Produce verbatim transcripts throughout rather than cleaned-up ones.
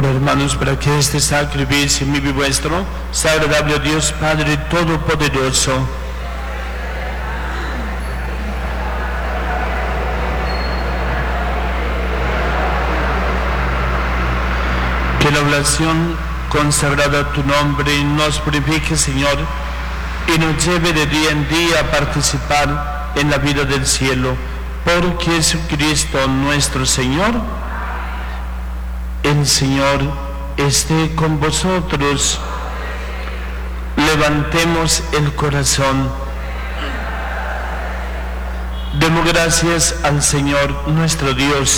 Ora, hermanos, para que este sacrificio mi vuestro sea agradable a Dios Padre Todopoderoso. Que la oración consagrada a tu nombre nos purifique, Señor, y nos lleve de día en día a participar en la vida del cielo. Por Jesucristo nuestro Señor. El Señor esté con vosotros. Levantemos el corazón. Demos gracias al Señor nuestro Dios.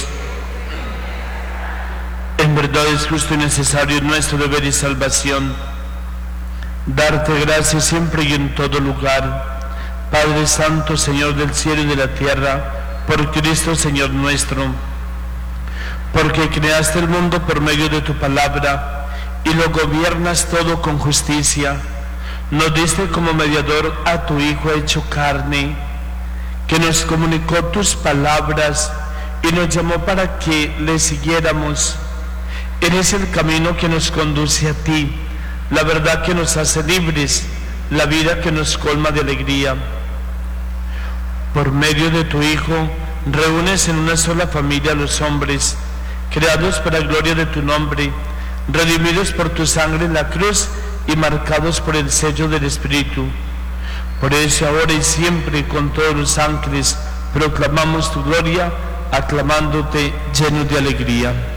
En verdad es justo y necesario nuestro deber y salvación darte gracias siempre y en todo lugar, Padre Santo, Señor del cielo y de la tierra, por Cristo Señor nuestro, porque creaste el mundo por medio de tu palabra y lo gobiernas todo con justicia. Nos diste como mediador a tu Hijo hecho carne, que nos comunicó tus palabras y nos llamó para que le siguiéramos. Eres el camino que nos conduce a ti, la verdad que nos hace libres, la vida que nos colma de alegría. Por medio de tu Hijo, reúnes en una sola familia a los hombres, creados para la gloria de tu nombre, redimidos por tu sangre en la cruz y marcados por el sello del Espíritu. Por eso ahora y siempre con todos los ángeles proclamamos tu gloria, aclamándote lleno de alegría.